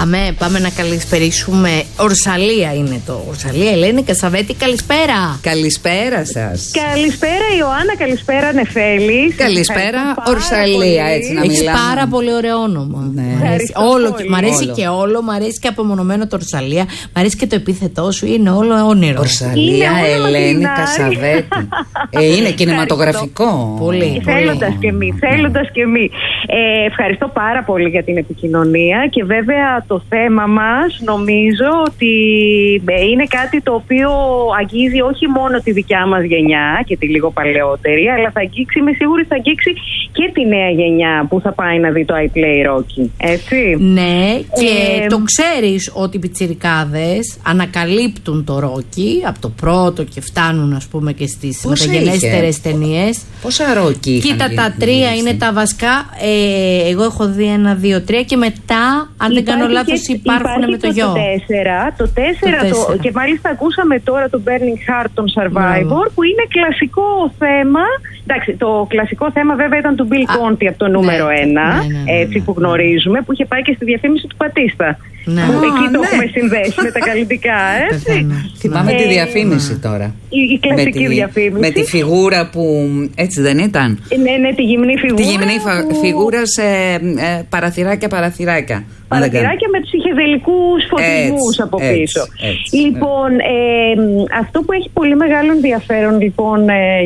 Πάμε να καλησπερίσουμε. Ορσαλία είναι το. Ορσαλία, Ελένη Κασαβέτη, καλησπέρα. Καλησπέρα σας. Καλησπέρα Ιωάννα, καλησπέρα Νεφέλη. Καλησπέρα Ορσαλία, έτσι να μιλάμε. Έχεις πάρα πολύ ωραίο όνομα. Ναι. Μ' αρέσει και όλο, μ' αρέσει και απομονωμένο το Ορσαλία, μ' αρέσει και το επίθετό σου, είναι όλο όνειρο. Ορσαλία, Ελένη Κασαβέτη. Είναι κινηματογραφικό. Πολύ. Θέλοντας και εμείς. Ευχαριστώ πάρα πολύ για την επικοινωνία και βέβαια το θέμα μας νομίζω ότι είναι κάτι το οποίο αγγίζει όχι μόνο τη δικιά μας γενιά και τη λίγο παλαιότερη, αλλά θα αγγίξει, είμαι σίγουρη θα αγγίξει και τη νέα γενιά που θα πάει να δει το I Play Rocky, έτσι. Ναι, και το ξέρεις ότι οι πιτσιρικάδες ανακαλύπτουν το Rocky από το πρώτο και φτάνουν ας πούμε και στις μεταγενέστερες ταινίες. Πόσα Rocky είχαν? Κοίτα, τα τρία είναι τα βασικά. Εγώ έχω δει 1, 2, 3 και μετά, αν δεν κάνω λάθος, υπάρχουν με το γιο. Το 4 και μάλιστα ακούσαμε τώρα το Burning Heart, τον Survivor, που είναι κλασικό θέμα. Εντάξει, το κλασικό θέμα βέβαια ήταν του Bill Conti από το νούμερο 1, έτσι που γνωρίζουμε, που είχε πάει και στη διαφήμιση του Πατίστα. Εκεί το έχουμε συνδέσει με τα καλλιτικά, έτσι. Θυμάμαι τη διαφήμιση τώρα. Η κλασική διαφήμιση. Με τη φιγούρα που. Έτσι δεν ήταν? Ναι, τη γυμνή φιγούρα. Τη γυμνή φιγούρα σε παραθυράκια. Παραθυράκια με τους ηχεδελικούς φωτισμούς από πίσω. Έτσι. Λοιπόν, αυτό που έχει πολύ μεγάλο ενδιαφέρον λοιπόν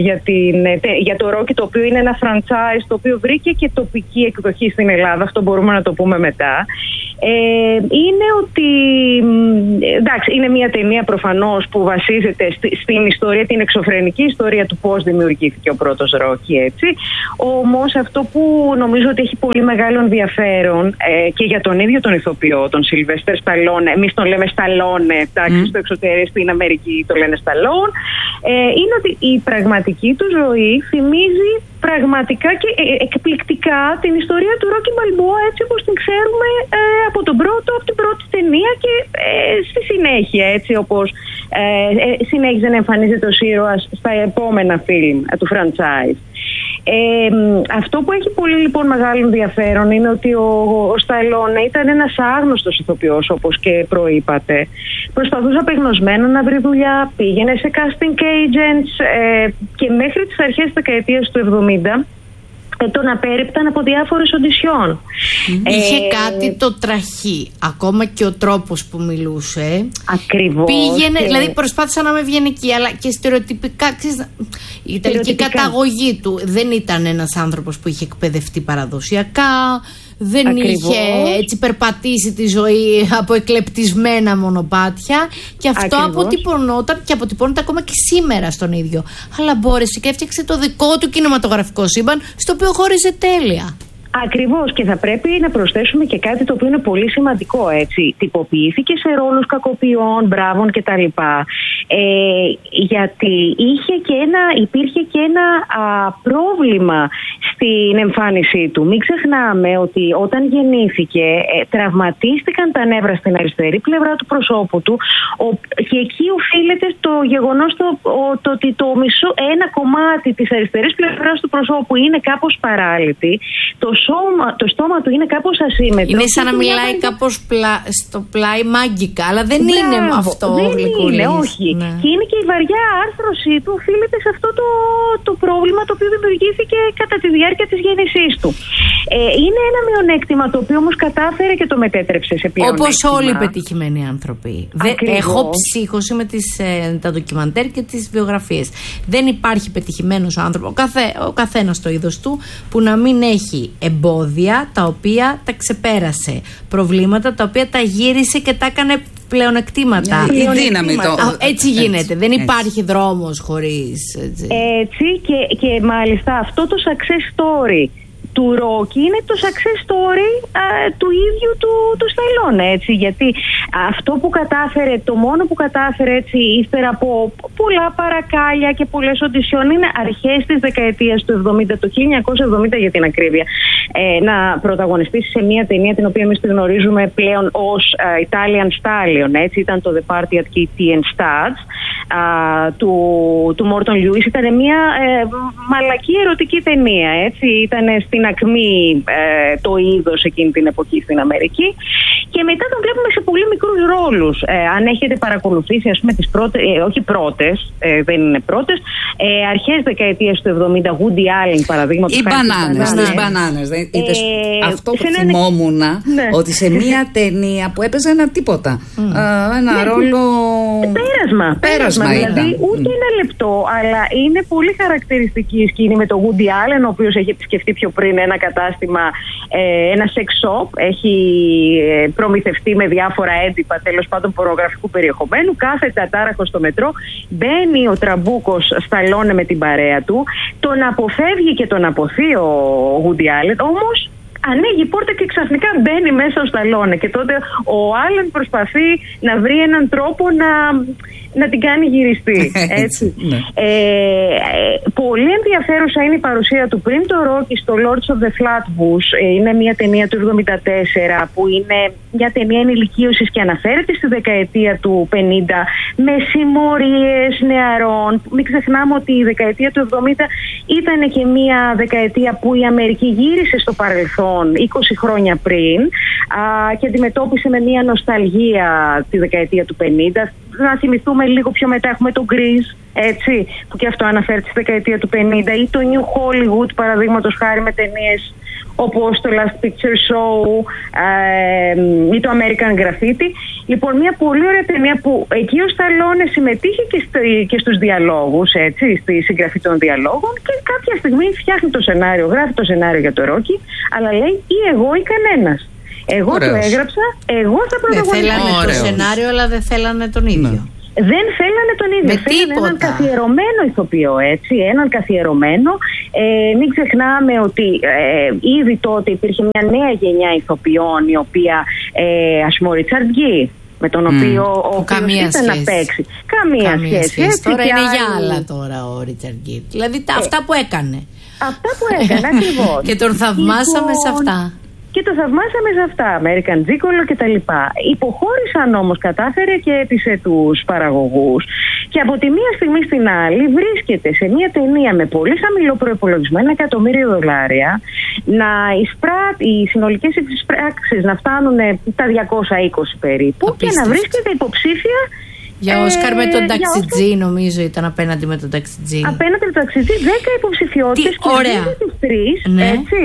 για το Rocky, το οποίο είναι ένα franchise το οποίο βρήκε και τοπική εκδοχή στην Ελλάδα, αυτό μπορούμε να το πούμε μετά, είναι ότι εντάξει, είναι μια ταινία προφανώς που βασίζεται στην ιστορία, την εξωφρενική ιστορία του πώς δημιουργήθηκε ο πρώτος Rocky, έτσι. Όμως αυτό που νομίζω ότι έχει πολύ μεγάλο ενδιαφέρον και για τον ίδιο τον ηθοποιό, τον Σιλβέστερ Σταλόνε, εμείς τον λέμε Σταλόνε, εντάξει, στο εξωτερικό, στην Αμερική το λένε Σταλόν, είναι ότι η πραγματική του ζωή θυμίζει πραγματικά και εκπληκτικά την ιστορία του Rocky Balboa, έτσι όπως την ξέρουμε από την πρώτη ταινία και στη συνέχεια, έτσι όπως συνέχιζε να εμφανίζεται ως ήρωας στα επόμενα φιλμ του franchise. Αυτό που έχει πολύ λοιπόν μεγάλο ενδιαφέρον είναι ότι ο Σταλόνε ήταν ένας άγνωστος ηθοποιός, όπως και προείπατε. Προσπαθούσε απεγνωσμένα να βρει δουλειά, πήγαινε σε casting agents και μέχρι τις αρχές της δεκαετίας του 70 τον απέρριπταν από διάφορες οντισιόν. Είχε κάτι το τραχή. Ακόμα και ο τρόπος που μιλούσε. Ακριβώς. Πήγαινε, δηλαδή προσπάθησα να είμαι ευγενική, αλλά και στερεοτυπικά. Η ιταλική καταγωγή του δεν ήταν ένας άνθρωπος που είχε εκπαιδευτεί παραδοσιακά. Δεν Ακριβώς. είχε έτσι περπατήσει τη ζωή από εκλεπτισμένα μονοπάτια. Και αυτό αποτυπωνόταν και αποτυπώνεται ακόμα και σήμερα στον ίδιο. Αλλά μπόρεσε και έφτιαξε το δικό του κινηματογραφικό σύμπαν, στο οποίο χώριζε τέλεια. Ακριβώς, και θα πρέπει να προσθέσουμε και κάτι το οποίο είναι πολύ σημαντικό, έτσι. Τυποποιήθηκε σε ρόλους κακοποιών, μπράβων κτλ. Γιατί υπήρχε και ένα πρόβλημα στην εμφάνισή του. Μην ξεχνάμε ότι όταν γεννήθηκε τραυματίστηκαν τα νεύρα στην αριστερή πλευρά του προσώπου του και εκεί οφείλεται το γεγονός το ότι ένα κομμάτι της αριστερής πλευράς του προσώπου είναι κάπως παράλυτη. Το στόμα του είναι κάπως ασύμμετρο. Είναι σαν να μιλάει κάπως στο πλάι μάγκικα, αλλά δεν είναι αυτό. Δεν είναι, όχι. Ναι. Και είναι και η βαριά άρθρωσή του οφείλεται σε αυτό το πρόβλημα το οποίο δημιουργήθηκε κατά τη διάρκεια της γέννησής του. Είναι ένα μειονέκτημα το οποίο όμως κατάφερε και το μετέτρεψε σε πλεονέκτημα. Όπως όλοι οι πετυχημένοι άνθρωποι. Έχω ψύχωση με τα ντοκιμαντέρ και τις βιογραφίες. Δεν υπάρχει πετυχημένος άνθρωπος, ο καθένας το είδος του, που να μην έχει εμπόδια τα οποία τα ξεπέρασε, προβλήματα τα οποία τα γύρισε και τα έκανε πλεονεκτήματα. Η δύναμη έτσι γίνεται. Δεν υπάρχει δρόμος χωρίς. Έτσι και μάλιστα αυτό το success story του Rocky είναι το success story του ίδιου του Σταλόνε, έτσι, γιατί αυτό που κατάφερε, το μόνο που κατάφερε, έτσι, ύστερα από πολλά παρακάλια και πολλές οντισιόν, είναι αρχές της δεκαετίας του 70, το 1970 για την ακρίβεια, να πρωταγωνιστήσει σε μια ταινία την οποία εμείς τη γνωρίζουμε πλέον ως Italian Stallion, έτσι, ήταν το The Party at Katy and Studs του Morton Lewis. Ήταν μια μαλακή ερωτική ταινία, έτσι, ήταν στην ακμή το είδος εκείνη την εποχή στην Αμερική, Και μετά τον βλέπουμε σε πολύ μικρούς ρόλους. Αν έχετε παρακολουθήσει, ας πούμε, τις πρώτες, όχι πρώτες, δεν είναι πρώτες, αρχές δεκαετίας του 70, Woody Allen παραδείγματος. Οι μπανάνες. Αυτό που θυμόμουν, ότι σε μία ταινία που έπαιζε ένα τίποτα. Ένα ρόλο. Πέρασμα δηλαδή, ούτε ένα λεπτό, αλλά είναι πολύ χαρακτηριστική η σκηνή με τον Woody Allen, ο οποίος έχει επισκεφτεί πιο πριν ένα κατάστημα, ένα sex shop, έχει προμηθευτεί με διάφορα έντυπα, τέλος πάντων, πορνογραφικού περιεχομένου. Κάθεται ατάραχος στο μετρό, μπαίνει ο τραμπούκος Σταλόνε με την παρέα του, τον αποφεύγει και τον αποθεί ο Woody Allen, όμως ανοίγει η πόρτα και ξαφνικά μπαίνει μέσα ο Σταλόνε. Και τότε ο Άλεν προσπαθεί να βρει έναν τρόπο να την κάνει γυριστή. Έτσι. Πολύ ενδιαφέρουσα είναι η παρουσία του πριν το Ρόκι στο Lords of the Flatbush. Είναι μια ταινία του 1974 που είναι μια ταινία ενηλικίωσης και αναφέρεται στη δεκαετία του 50 με συμμορίες νεαρών. Μην ξεχνάμε ότι η δεκαετία του 70 ήταν και μια δεκαετία που η Αμερική γύρισε στο παρελθόν 20 χρόνια πριν και αντιμετώπισε με μια νοσταλγία τη δεκαετία του 50. Να θυμηθούμε λίγο πιο μετά, έχουμε το Grease, έτσι, που και αυτό αναφέρεται στη δεκαετία του 50, ή το New Hollywood, παραδείγματος χάρη, με ταινίες όπως το Last Picture Show ή το American Graffiti. Λοιπόν, μια πολύ ωραία ταινία που εκεί ο Σταλόνε συμμετείχε και στους διαλόγους, έτσι, στη συγγραφή των διαλόγων, και κάποια στιγμή φτιάχνει το σενάριο, γράφει το σενάριο για το Ρόκι, αλλά λέει ή εγώ ή κανένας. Εγώ το έγραψα, εγώ θα πρωταγωνιστήσω. Θέλανε το σενάριο, αλλά δεν θέλανε τον ίδιο. Δεν θέλανε τον ίδιο. Θέλανε έναν καθιερωμένο ηθοποιό, έτσι. Έναν καθιερωμένο. Μην ξεχνάμε ότι ήδη τότε υπήρχε μια νέα γενιά ηθοποιών, η οποία, ας πούμε, ο Ρίτσαρντ Γκίρ, με τον οποίο ο οποίος ήταν να παίξει. Καμία σχέση. Τώρα είναι για άλλα τώρα ο Ρίτσαρντ Γκίρ. Δηλαδή αυτά που έκανε. Αυτά που έκανε, ακριβώς. Και τον θαυμάσαμε σε αυτά. Και το θαυμάσαμε σε αυτά, American Gigolo και τα λοιπά. Υποχώρησαν όμως, κατάφερε και έπεισε τους παραγωγούς. Και από τη μία στιγμή στην άλλη βρίσκεται σε μια ταινία με πολύ χαμηλό προϋπολογισμό, $1 εκατομμύριο, να οι συνολικές εισπράξεις να φτάνουν τα 220 περίπου. Απίστευτο. Και να βρίσκεται υποψήφια για Όσκαρ με τον Ταξιτζή, νομίζω ήταν απέναντι με τον Ταξιτζή. Απέναντι με τον Ταξιτζή, 10 υποψηφιότητες και τις 3, ναι. Έτσι.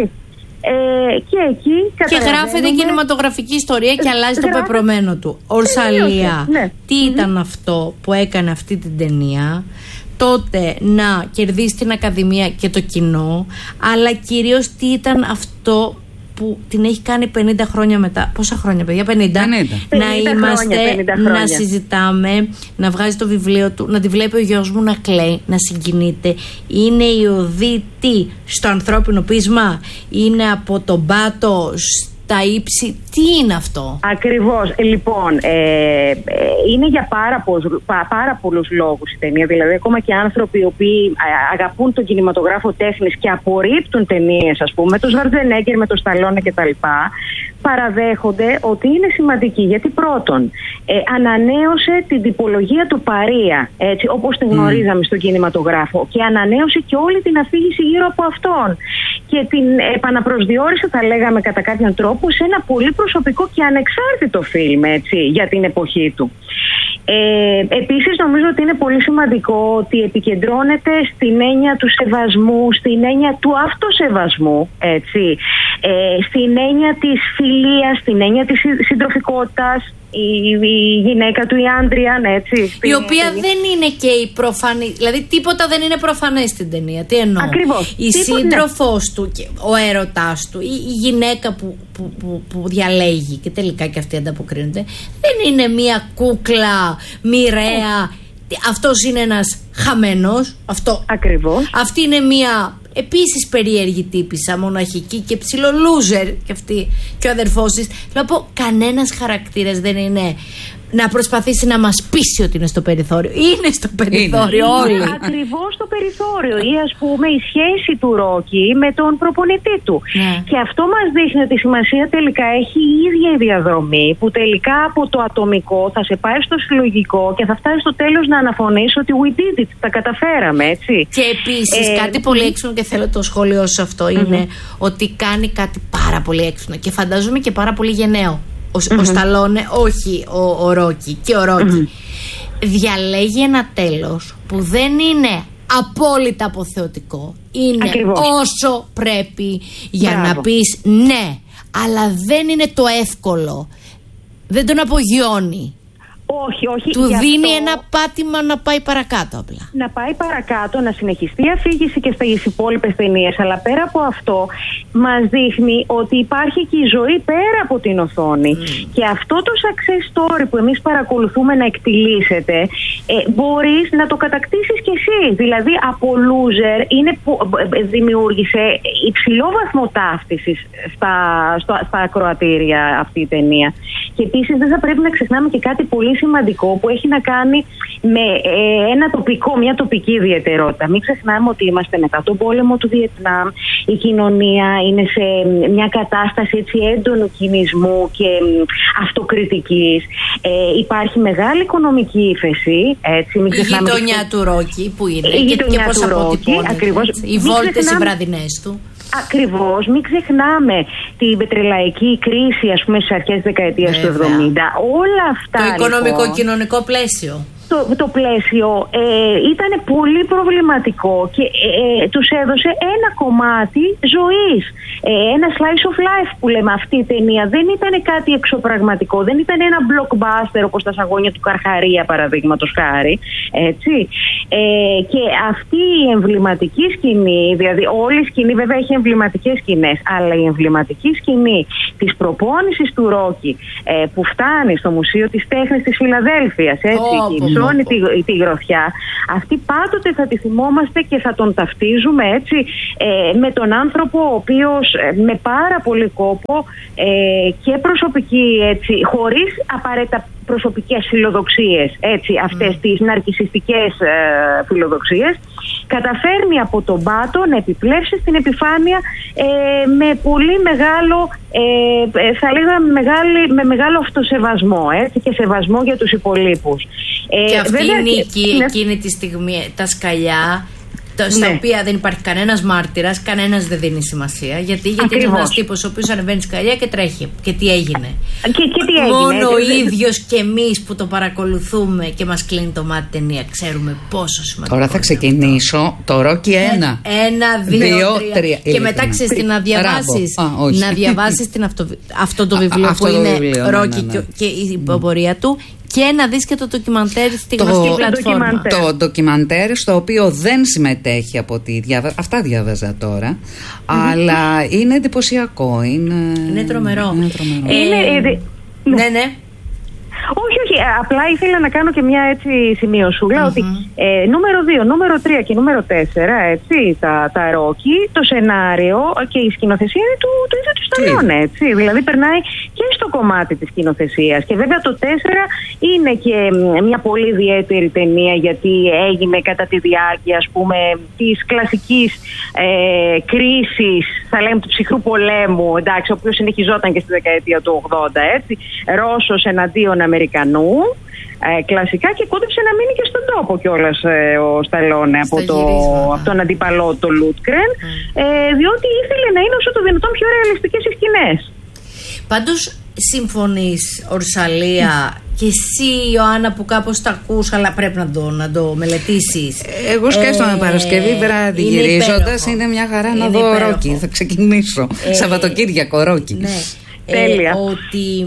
Και εκεί και γράφεται κινηματογραφική ιστορία και αλλάζει το πεπρωμένο του. Ορσαλία, τι ήταν αυτό που έκανε αυτή την ταινία τότε να κερδίσει την Ακαδημία και το κοινό, αλλά κυρίως τι ήταν αυτό που την έχει κάνει 50 χρόνια μετά. Πόσα χρόνια, παιδιά? 50. Να είμαστε, 50 να συζητάμε, να βγάζει το βιβλίο του, να τη βλέπει ο γιος μου να κλαίει, να συγκινείται. Είναι η οδή στο ανθρώπινο πείσμα. Είναι από τον πάτο στα ύψη. Τι είναι αυτό? Ακριβώς. Λοιπόν, είναι για πάρα πολλούς λόγους η ταινία. Δηλαδή, ακόμα και άνθρωποι οι οποίοι αγαπούν τον κινηματογράφο τέχνης και απορρίπτουν ταινίες, ας πούμε, με τον Σβαρτζενέγκερ, με τον Σταλόνε κτλ., παραδέχονται ότι είναι σημαντική. Γιατί πρώτον, ανανέωσε την τυπολογία του παρεία, έτσι, όπως την γνωρίζαμε στον κινηματογράφο, και ανανέωσε και όλη την αφήγηση γύρω από αυτόν. Και την επαναπροσδιορίσε, θα λέγαμε κατά κάποιον τρόπο, σε ένα πολύ προσωπικό και ανεξάρτητο φιλμ, έτσι, για την εποχή του. Επίσης, νομίζω ότι είναι πολύ σημαντικό ότι επικεντρώνεται στην έννοια του σεβασμού, στην έννοια του αυτοσεβασμού, έτσι, στην έννοια της φιλίας, στην έννοια της συντροφικότητας. Η γυναίκα του, η Άντριαν, έτσι. Η οποία δεν είναι και η προφανή. Δηλαδή, τίποτα δεν είναι προφανές στην ταινία. Τι εννοώ? Ακριβώς. Η σύντροφός του, ο έρωτάς του, η γυναίκα που διαλέγει και τελικά και αυτή ανταποκρίνεται, δεν είναι μία κούκλα μοιραία. Αυτός είναι ένας χαμένος. Αυτό. Ακριβώς. Αυτή είναι μία επίσης περίεργη τύπισσα, μοναχική και ψιλολούζερ και αυτή και ο αδερφός της. Να πω, κανένας χαρακτήρας δεν είναι να προσπαθήσει να μας πείσει ότι είναι στο περιθώριο. Είναι στο περιθώριο όλοι. Ακριβώς στο περιθώριο. Ή, ας πούμε, η σχέση του Ρόκι με τον προπονητή του. Ναι. Και αυτό μας δείχνει ότι η σημασία τελικά έχει η ίδια η διαδρομή, που τελικά από το ατομικό θα σε πάει στο συλλογικό και θα φτάσει στο τέλος να αναφωνείς ότι we did it, τα καταφέραμε, έτσι. Και επίσης κάτι πολύ έξυπνο, και θέλω το σχόλιο σε αυτό, είναι ότι κάνει κάτι πάρα πολύ έξυπνο και φαντάζομαι και πάρα πολύ γενναίο. ο Σταλόνε, όχι ο Ρόκι και ο Ρόκι, διαλέγει ένα τέλος που δεν είναι απόλυτα αποθεωτικό. Είναι όσο πρέπει για να πεις ναι, αλλά δεν είναι το εύκολο. Δεν τον απογειώνει. Όχι. Του δίνει ένα πάτημα να πάει παρακάτω απλά. Να πάει παρακάτω, να συνεχιστεί η αφήγηση και στις υπόλοιπες ταινίες. Αλλά πέρα από αυτό, μας δείχνει ότι υπάρχει και η ζωή πέρα από την οθόνη. Και αυτό το success story που εμείς παρακολουθούμε να εκτιλήσεται, μπορείς να το κατακτήσεις κι εσύ. Δηλαδή, από loser δημιούργησε υψηλό βαθμό ταύτισης στα ακροατήρια αυτή η ταινία. Και επίσης δεν θα πρέπει να ξεχνάμε και κάτι πολύ σημαντικό που έχει να κάνει με μια τοπική ιδιαιτερότητα. Μην ξεχνάμε ότι είμαστε μετά τον πόλεμο του Βιετνάμ. Η κοινωνία είναι σε μια κατάσταση έτσι έντονου κινησμού και αυτοκριτικής. Υπάρχει μεγάλη οικονομική ύφεση. Η γειτονιά του Ρόκι που είναι και πώς αποτυπώνεται. Οι βόλτες οι βραδινές του. Ακριβώς, μην ξεχνάμε την πετρελαϊκή κρίση, ας πούμε, στις αρχές της δεκαετίας του 70. Όλα αυτά. Το οικονομικό-κοινωνικό πλαίσιο. Το πλαίσιο ήταν πολύ προβληματικό και τους έδωσε ένα κομμάτι ζωής. Ένα slice of life που λέμε αυτή η ταινία. Δεν ήταν κάτι εξωπραγματικό, δεν ήταν ένα blockbuster όπως τα Σαγόνια του Καρχαρία παραδείγματος χάρη. Έτσι. Και αυτή η εμβληματική σκηνή, δηλαδή όλη η σκηνή βέβαια έχει εμβληματικές σκηνές, αλλά η εμβληματική σκηνή της προπόνησης του Ρόκι που φτάνει στο Μουσείο της Τέχνης της Φιλαδέλφειας, έτσι, τη γροθιά, αυτή πάντοτε θα τη θυμόμαστε και θα τον ταυτίζουμε έτσι με τον άνθρωπο ο οποίος με πάρα πολύ κόπο και προσωπική, έτσι, χωρίς απαραίτητα προσωπικές φιλοδοξίες, έτσι, αυτές τις ναρκισσιστικές φιλοδοξίες, καταφέρνει από τον πάτο να επιπλέψει στην επιφάνεια με πολύ μεγάλο, θα λέγαμε με μεγάλο αυτοσεβασμό, έτσι, και σεβασμό για τους υπολείπους. Και αυτή η νίκη εκείνη τη στιγμή, τα σκαλιά, στα οποία δεν υπάρχει κανένας μάρτυρας, κανένας δεν δίνει σημασία. Γιατί είναι ένας τύπος ο οποίος ανεβαίνει σκαλιά και τρέχει. Και τι έγινε. Μόνο ο ίδιος και εμείς που το παρακολουθούμε και μας κλείνει το μάτι ταινία ξέρουμε πόσο σημαντικό. Τώρα θα ξεκινήσω το Ρόκι 1. 1, 2, 3. Και μετά ξέρεις να διαβάσεις αυτό το βιβλίο που είναι Ρόκι και η πορεία του. Και να δεις και το ντοκιμαντέρ στη γνωστή πλατφόρμα. Το ντοκιμαντέρ στο οποίο δεν συμμετέχει από τη διάβαση. Αυτά διάβαζα τώρα. Αλλά είναι εντυπωσιακό. Είναι τρομερό. Ναι. Όχι, απλά ήθελα να κάνω και μια έτσι σημειωσούλα ότι νούμερο 2, νούμερο 3 και νούμερο 4, έτσι, τα Ρόκι, το σενάριο και η σκηνοθεσία είναι του ίδιου του Σταλόνε, έτσι. Δηλαδή περνάει και στο κομμάτι της σκηνοθεσίας. Και βέβαια το 4 είναι και μια πολύ ιδιαίτερη ταινία γιατί έγινε κατά τη διάρκεια, ας πούμε, της κλασικής κρίσης, θα λέμε, του ψυχρού πολέμου, εντάξει, ο οποίος συνεχιζόταν και στη δεκαετία του 80, έτσι. Ρώσος εναντίον Αμερικανού, κλασικά, και κόντεψε να μείνει και στον τόπο κιόλας ο Σταλόνε από τον αντίπαλό του Λούτκρεν, διότι ήθελε να είναι όσο το δυνατόν πιο ρεαλιστικές οι σκηνές. Πάντως συμφωνείς, Ορσαλία, και εσύ, Ιωάννα, που κάπως τα ακούς, αλλά πρέπει να το μελετήσεις. Εγώ σκέφτομαι Παρασκευή βράδυ γυρίζοντας, είναι μια χαρά να δω Ρόκι. Θα ξεκινήσω Σαββατοκύριακο Ρόκι. Ναι. Τέλεια. Ότι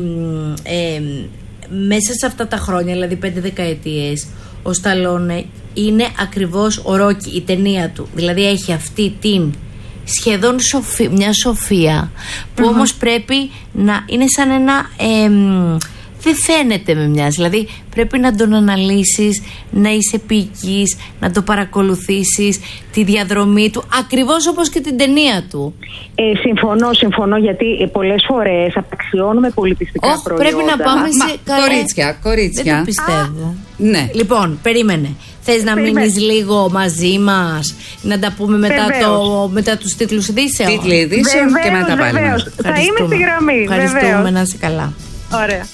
μέσα σε αυτά τα χρόνια, δηλαδή 5 δεκαετίες, ο Σταλόνε είναι ακριβώς ο Ρόκι, η ταινία του. Δηλαδή έχει αυτή την σχεδόν μια σοφία που όμως πρέπει να είναι σαν ένα δεν φαίνεται με μοιάζει. Δηλαδή πρέπει να τον αναλύσεις, να είσαι ποιητής, να το παρακολουθήσεις τη διαδρομή του, ακριβώς όπως και την ταινία του. Συμφωνώ, γιατί πολλές φορές απαξιώνουμε πολιτιστικά προϊόντα. Πρέπει να πάμε σε κορίτσια. Δεν το πιστεύω. Ναι. Λοιπόν, περίμενε. Θες να μείνεις λίγο μαζί μας, να τα πούμε μετά τους τίτλους ειδήσεων? Τίτλοι ειδήσεων και μετά πάλι. Θα είμαι στη γραμμή. Ευχαριστούμε, να είσαι καλά. Ωραία.